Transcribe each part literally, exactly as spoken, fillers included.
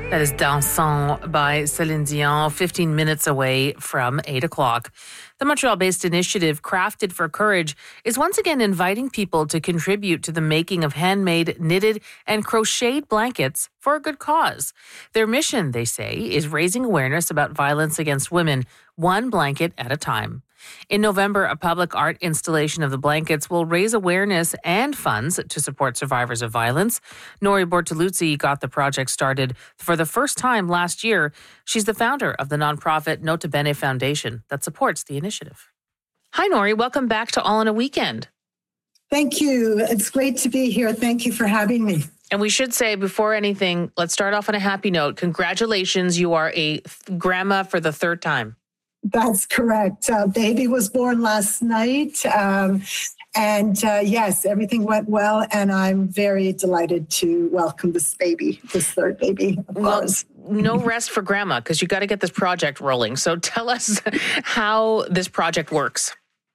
That is Dansons by Celine Dion, fifteen minutes away from eight o'clock. The Montreal-based initiative Crafted for Courage is once again inviting people to contribute to the making of handmade, knitted, and crocheted blankets for a good cause. Their mission, they say, is raising awareness about violence against women, one blanket at a time. In November, a public art installation of the blankets will raise awareness and funds to support survivors of violence. Nori Bortoluzzi got the project started for the first time last year. She's the founder of the nonprofit Nota Bene Foundation that supports the initiative. Hi, Nori. Welcome back to All in a Weekend. Thank you. It's great to be here. Thank you for having me. And we should say, before anything, let's start off on a happy note. Congratulations. You are a grandma for the third time. That's correct. Uh, baby was born last night. Um, and uh, yes, everything went well. And I'm very delighted to welcome this baby, this third baby of well, ours. No rest for grandma, because you got to get this project rolling. So tell us how this project works.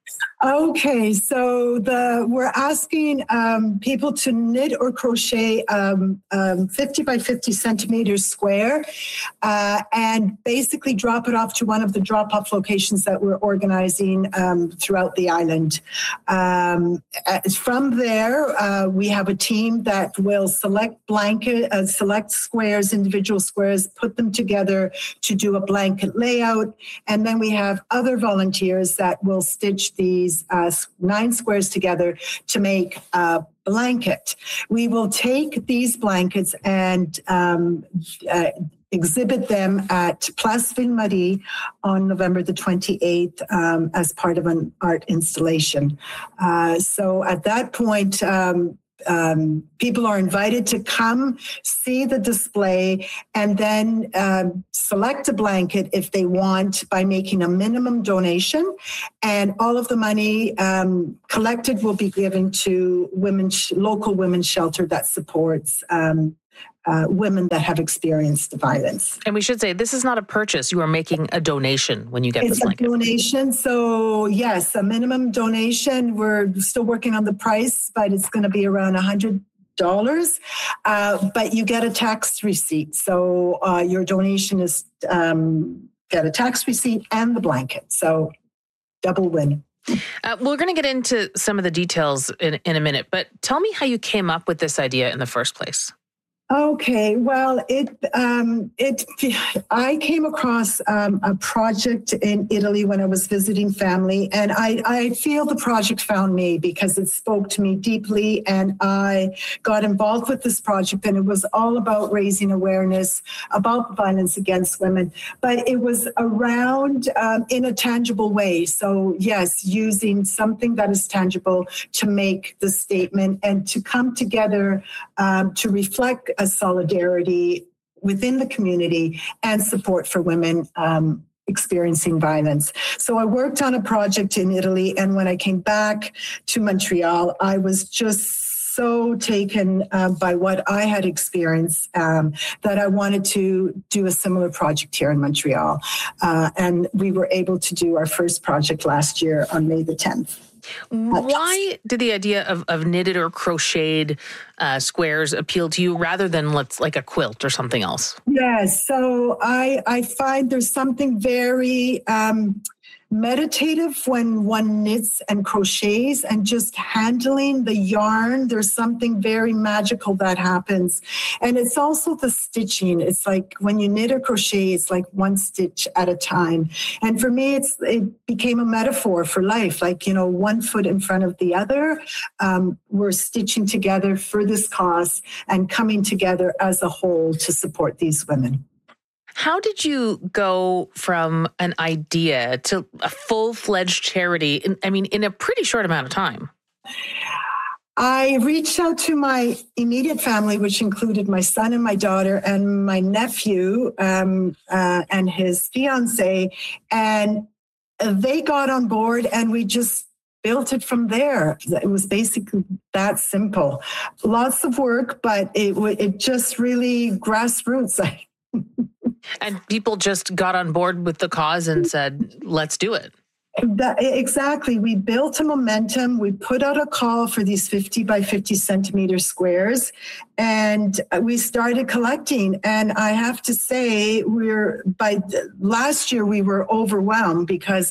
Okay, so the we're asking um, people to knit or crochet um, um, fifty by fifty centimeters square uh, and basically drop it off to one of the drop-off locations that we're organizing um, throughout the island. Um, from there, uh, we have a team that will select blanket, uh, select squares, individual squares, put them together to do a blanket layout, and then we have other volunteers that will stitch these uh, nine squares together to make a blanket. We will take these blankets and um, uh, exhibit them at Place Ville-Marie on November the twenty-eighth um, as part of an art installation. Uh, so at that point, um, Um, people are invited to come see the display and then um, select a blanket if they want by making a minimum donation. And all of the money um, collected will be given to women's local women's shelter that supports um, uh, women that have experienced violence. And we should say this is not a purchase. You are making a donation when you get it's this blanket. It's a donation. So yes, a minimum donation. We're still working on the price, but it's going to be around one hundred dollars. Uh, but you get a tax receipt. So uh, your donation is um, get a tax receipt and the blanket. So double win. Uh, we're going to get into some of the details in, in a minute, but tell me how you came up with this idea in the first place. Okay, well, it um, it I came across um, a project in Italy when I was visiting family, and I, I feel the project found me because it spoke to me deeply, and I got involved with this project, and it was all about raising awareness about violence against women, but it was around um, in a tangible way. So yes, using something that is tangible to make the statement and to come together um, to reflect a solidarity within the community and support for women um, experiencing violence. So I worked on a project in Italy, and when I came back to Montreal, I was just so taken uh, by what I had experienced um, that I wanted to do a similar project here in Montreal. Uh, and we were able to do our first project last year on May the tenth. Why did the idea of, of knitted or crocheted uh, squares appeal to you rather than let's like a quilt or something else? Yes, so I I find there's something very um, meditative when one knits and crochets and just handling the yarn. There's something very magical that happens. And it's also the stitching. It's like when you knit or crochet, it's like one stitch at a time. And for me, it's it became a metaphor for life, like, you know, one foot in front of the other. Um, we're stitching together for this cause and coming together as a whole to support these women. How did you go from an idea to a full-fledged charity, in, I mean, in a pretty short amount of time? I reached out to my immediate family, which included my son and my daughter and my nephew um, uh, and his fiance, and they got on board, and we just built it from there. It was basically that simple. Lots of work, but it it just really grassroots. And people just got on board with the cause and said, let's do it. That, exactly. We built a momentum. We put out a call for these fifty by fifty centimeter squares. and we started collecting. And I have to say, we're by last year we were overwhelmed because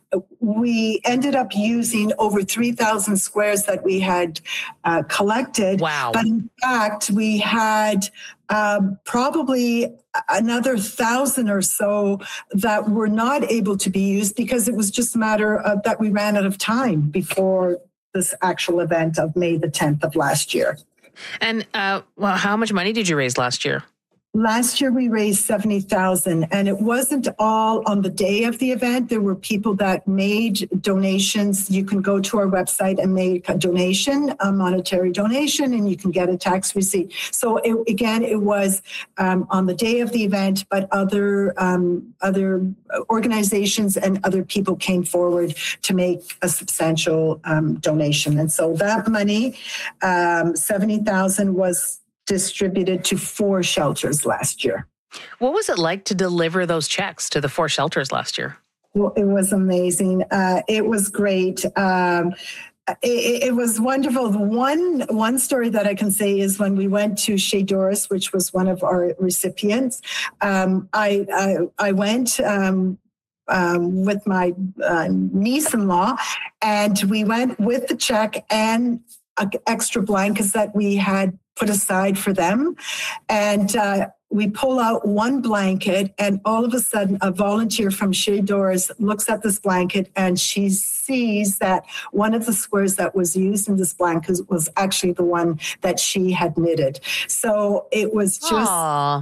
we ended up using over three thousand squares that we had uh, collected. Wow! But in fact, we had um, probably another thousand or so that were not able to be used because it was just a matter of that we ran out of time before this actual event of May the tenth of last year. And uh, well, how much money did you raise last year? Last year, we raised seventy thousand dollars, and it wasn't all on the day of the event. There were people that made donations. You can go to our website and make a donation, a monetary donation, and you can get a tax receipt. So it, again, it was um, on the day of the event, but other um, other organizations and other people came forward to make a substantial um, donation. And so that money, um, seventy thousand dollars, was distributed to four shelters last year. What was it like to deliver those checks to the four shelters last year? Well, it was amazing. Uh, it was great. Um, it, it was wonderful. The one one story that I can say is when we went to Chez Doris, which was one of our recipients. Um, I, I I went. Um, Um, with my uh, niece-in-law, and we went with the check and uh, extra blankets that we had put aside for them. And uh, we pull out one blanket, and all of a sudden a volunteer from Chez Doris looks at this blanket, and she sees that one of the squares that was used in this blanket was actually the one that she had knitted. So it was just Aww.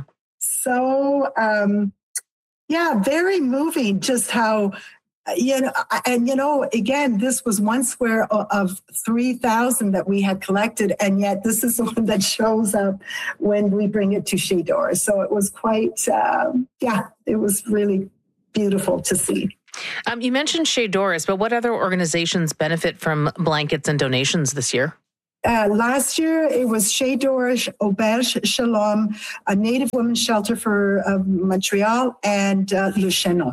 so... Um, Yeah, very moving, just how, you know, and, you know, again, this was one square of three thousand that we had collected, and yet this is the one that shows up when we bring it to Chez Doris. So it was quite, um, yeah, it was really beautiful to see. Um, you mentioned Chez Doris, but what other organizations benefit from blankets and donations this year? Uh, last year, it was Chez Doris, Auberge Shalom, a Native women's shelter for uh, Montreal, and uh, Le Chenon.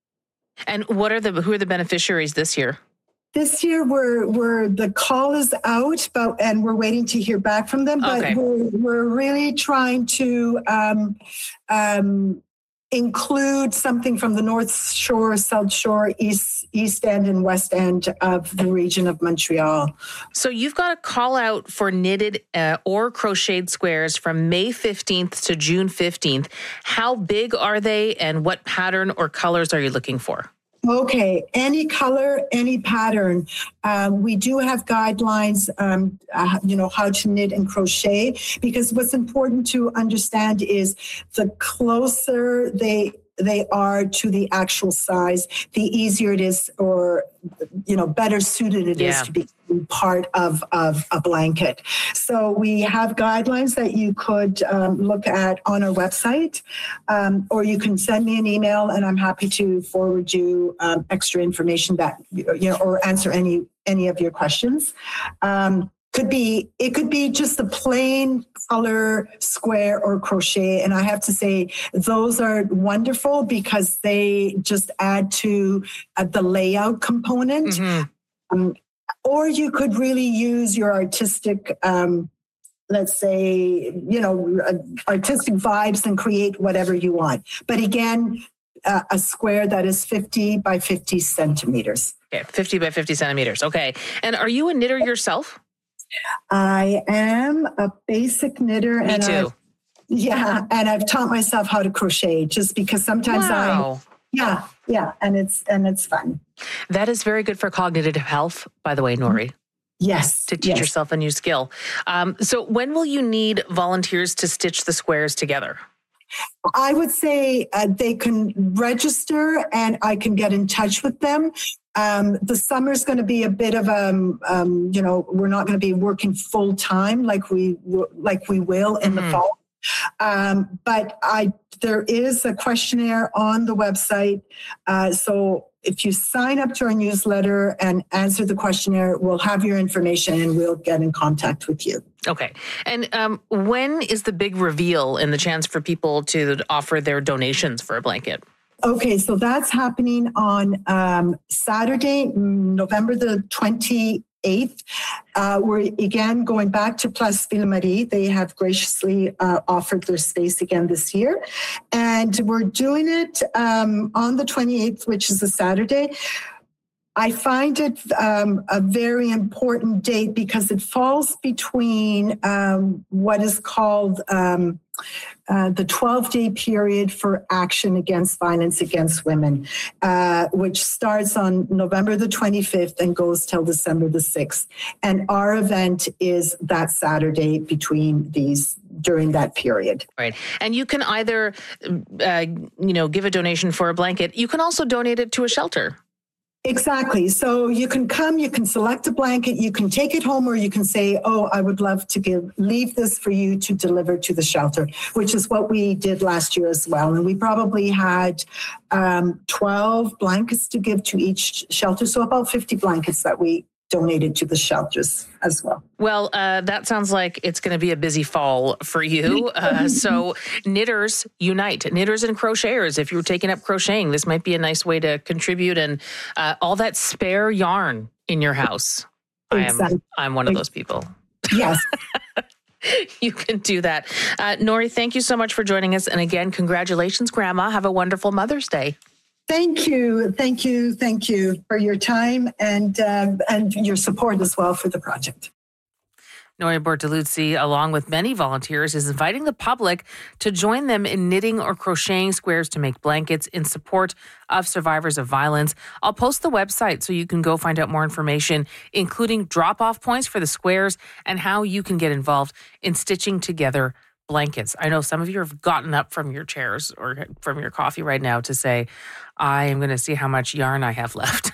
And what are the who are the beneficiaries this year? This year, we're we're the call is out, but and we're waiting to hear back from them. But okay. we're we're really trying to um, um, include something from the North Shore, South Shore, East East End, and West End of the region of Montreal. So you've got a call out for knitted uh, or crocheted squares from May fifteenth to June fifteenth. How big are they, and what pattern or colors are you looking for? Okay, any color, any pattern. Um, we do have guidelines, um, uh, you know, how to knit and crochet, because what's important to understand is the closer they they are to the actual size, the easier it is, or, you know, better suited it yeah. is to be part of, of a blanket. So we have guidelines that you could um, look at on our website, um, or you can send me an email, and I'm happy to forward you um, extra information that, you know, or answer any any of your questions. Um, Could be, it could be just a plain color square or crochet. And I have to say, those are wonderful because they just add to uh, the layout component. Mm-hmm. Um, or you could really use your artistic, um, let's say, you know, uh, artistic vibes and create whatever you want. But again, uh, a square that is fifty by fifty centimeters. Okay, fifty by fifty centimeters. Okay. And are you a knitter yourself? I am a basic knitter. Me and too. I've, yeah, and I've taught myself how to crochet just because sometimes wow. I, yeah, yeah, and it's and it's fun. That is very good for cognitive health, by the way, Nori. Yes, to teach yes. yourself a new skill. Um, so, when will you need volunteers to stitch the squares together? I would say uh, they can register, and I can get in touch with them. Um, the summer is going to be a bit of a, um, um, you know, we're not going to be working full time like we like we will in mm-hmm. the fall. Um, but I there is a questionnaire on the website, uh, so if you sign up to our newsletter and answer the questionnaire, we'll have your information and we'll get in contact with you. Okay. And um, when is the big reveal and the chance for people to offer their donations for a blanket? Okay, so that's happening on um, Saturday, November the twenty-eighth eighth. Uh, we're again going back to Place Ville-Marie. They have graciously uh, offered their space again this year. And we're doing it um, on the twenty-eighth, which is a Saturday. I find it um, a very important date because it falls between um, what is called um, uh, the twelve-day period for action against violence against women, uh, which starts on November the twenty-fifth and goes till December the sixth. And our event is that Saturday between these, during that period. Right. And you can either, uh, you know, give a donation for a blanket. You can also donate it to a shelter. Exactly. So you can come, you can select a blanket, you can take it home, or you can say, oh, I would love to give, leave this for you to deliver to the shelter, which is what we did last year as well. And we probably had um, twelve blankets to give to each shelter. So about fifty blankets that we donated to the shelters as well. Well, uh, that sounds like it's going to be a busy fall for you. Uh, so Knitters Unite, knitters and crocheters. If you're taking up crocheting, this might be a nice way to contribute. And uh, all that spare yarn in your house. Exactly. I'm, I'm one of those people. Yes. You can do that. Uh, Nori, thank you so much for joining us. And again, congratulations, Grandma. Have a wonderful Mother's Day. Thank you. Thank you. Thank you for your time and uh, and your support as well for the project. Nori Bortoluzzi, along with many volunteers, is inviting the public to join them in knitting or crocheting squares to make blankets in support of survivors of violence. I'll post the website so you can go find out more information, including drop-off points for the squares and how you can get involved in stitching together blankets. I know some of you have gotten up from your chairs or from your coffee right now to say, I am going to see how much yarn I have left.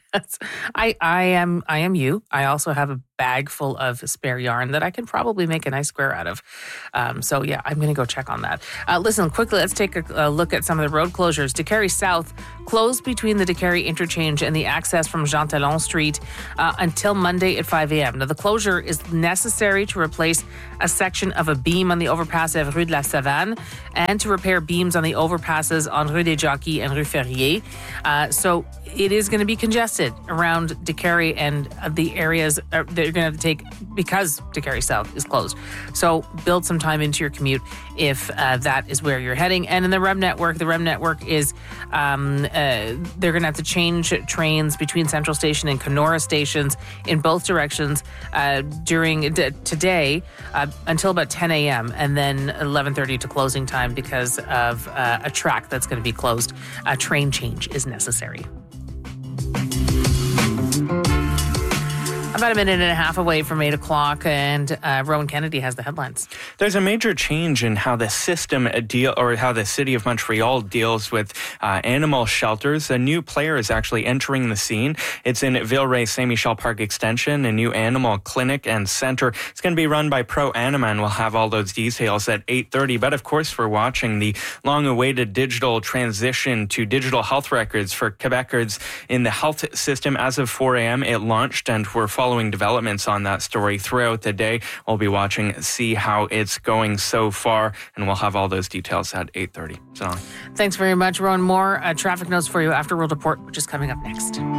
I I am I am you. I also have a bag full of spare yarn that I can probably make a nice square out of. Um, so yeah, I'm going to go check on that. Uh, listen, quickly, let's take a, a look at some of the road closures. Décarie South closed between the Décarie interchange and the access from Jean Talon Street uh, until Monday at five a.m. Now, the closure is necessary to replace a section of a beam on the overpass of Rue de la Savane and to repair beams on the overpasses on Rue des Jockeys and Rue Ferrier. Uh, so it is going to be congested around Décarie and the areas that you're going to have to take because Décarie South is closed. So build some time into your commute if uh, that is where you're heading. And in the R E M network, the R E M network is, um, uh, they're going to have to change trains between Central Station and Kenora stations in both directions uh, during d- today uh, until about ten a.m. and then eleven thirty to closing time because of uh, a track that's going to be closed. A train change is necessary. About a minute and a half away from eight o'clock, and uh, Rowan Kennedy has the headlines. There's a major change in how the system deal, or how the city of Montreal deals with uh, animal shelters. A new player is actually entering the scene. It's in Villeray Saint Michel Park Extension, a new animal clinic and center. It's going to be run by Pro Anima, and we'll have all those details at eight thirty. But of course, we're watching the long-awaited digital transition to digital health records for Quebecers in the health system. As of four a.m., it launched, and we're following developments on that story throughout the day. We'll be watching, see how it's going so far, and we'll have all those details at eight thirty. So, thanks very much, Rowan. More uh, traffic notes for you after World Report, which is coming up next.